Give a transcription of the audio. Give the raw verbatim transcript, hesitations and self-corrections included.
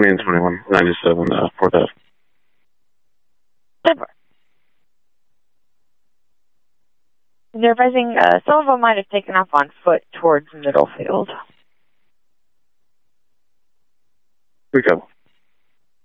twenty and twenty-one, ninety-seven, uh, fourth Ave. Super. They're advising uh, some of them might have taken off on foot towards Middlefield. Recover.